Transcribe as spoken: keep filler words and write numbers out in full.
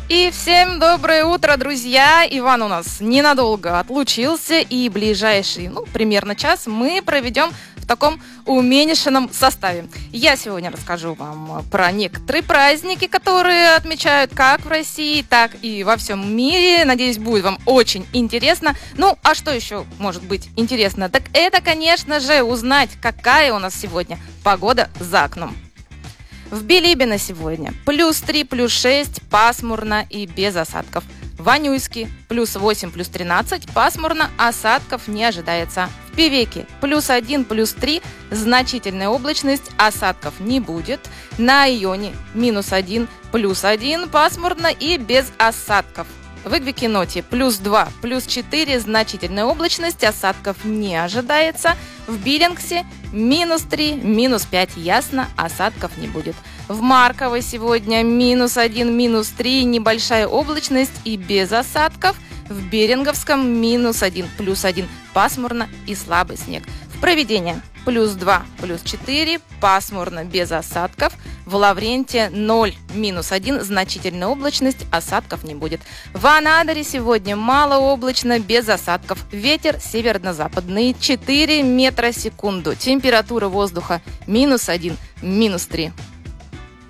И всем доброе утро, друзья! Иван у нас ненадолго отлучился, и ближайший, ну, примерно час мы проведем в таком уменьшенном составе. Я сегодня расскажу вам про некоторые праздники, которые отмечают как в России, так и во всем мире. Надеюсь, будет вам очень интересно. Ну, а что еще может быть интересно? Так это, конечно же, узнать, какая у нас сегодня погода за окном. В Билибино сегодня плюс три, плюс шесть, пасмурно и без осадков. В Анюйске плюс восемь, плюс тринадцать, пасмурно, осадков не ожидается. В Певеке плюс один, плюс три, значительная облачность, осадков не будет. На Ионе минус один, плюс один, пасмурно и без осадков. В Игвикиноте плюс два, плюс четыре, значительная облачность, осадков не ожидается. В Биллингсе минус три, минус пять, ясно, осадков не будет. В Марково сегодня минус один, минус три, небольшая облачность и без осадков. В Беринговском минус один, плюс один, пасмурно и слабый снег. В Провидении плюс два, плюс четыре, пасмурно, без осадков. В Лавренте ноль, минус один, значительная облачность, осадков не будет. В Анадыре сегодня малооблачно, без осадков. Ветер северно-западный четыре метра в секунду. Температура воздуха минус один, минус три.